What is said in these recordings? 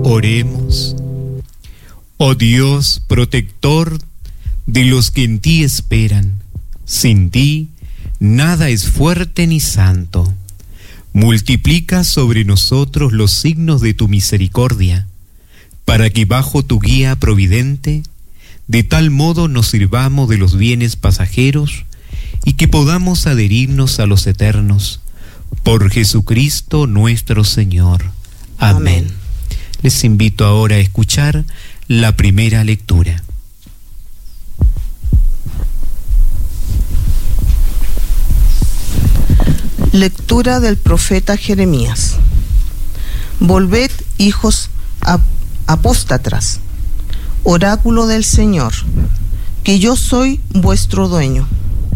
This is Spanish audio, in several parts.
Oremos. Oh Dios, protector de los que en ti esperan, sin ti nada es fuerte ni santo. Multiplica sobre nosotros los signos de tu misericordia, para que bajo tu guía providente, de tal modo nos sirvamos de los bienes pasajeros y que podamos adherirnos a los eternos. Por Jesucristo nuestro Señor. Amén. Les invito ahora a escuchar la primera lectura. Lectura del profeta Jeremías. Volved, hijos apóstatas, oráculo del Señor, que yo soy vuestro dueño.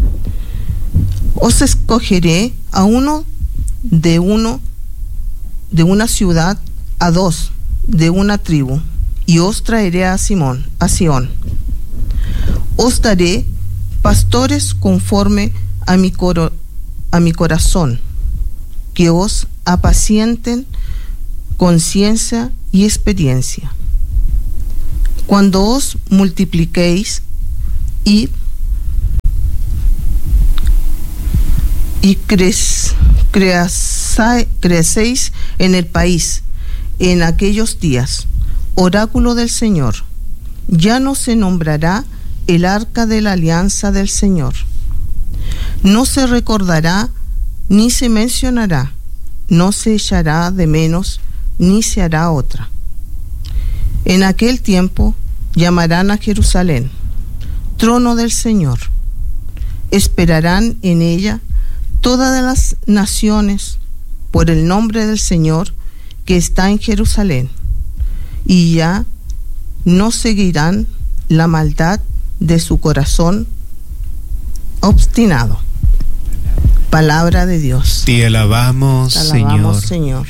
Os escogeré a uno de una ciudad, a dos de una tribu, y os traeré a Sión. Os daré pastores conforme a mi corazón, que os apacienten con ciencia y experiencia. Cuando os multipliquéis y crecéis en el país en aquellos días, oráculo del Señor, ya no se nombrará el arca de la alianza del Señor. No se recordará ni se mencionará, no se echará de menos ni se hará otra. En aquel tiempo llamarán a Jerusalén trono del Señor. Esperarán en ella todas las naciones por el nombre del Señor que está en Jerusalén, y ya no seguirán la maldad de su corazón obstinado. Palabra de Dios. Te alabamos, Señor.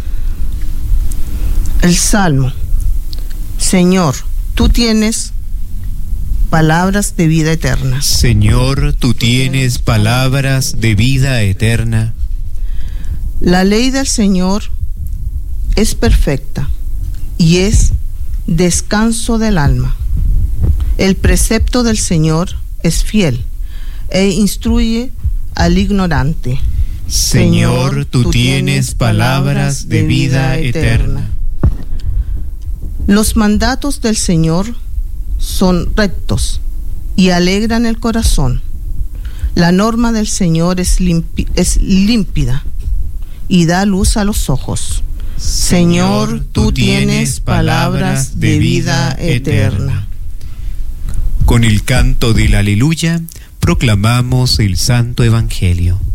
El Salmo. Señor, tú tienes palabras de vida eterna. Señor, tú tienes palabras de vida eterna. La ley del Señor es perfecta y es descanso del alma. El precepto del Señor es fiel e instruye al ignorante. Señor, tú tienes palabras de vida eterna. Los mandatos del Señor son rectos y alegran el corazón. La norma del Señor es límpida y da luz a los ojos. Señor, tú tienes palabras de vida eterna. Con el canto del aleluya proclamamos el Santo Evangelio.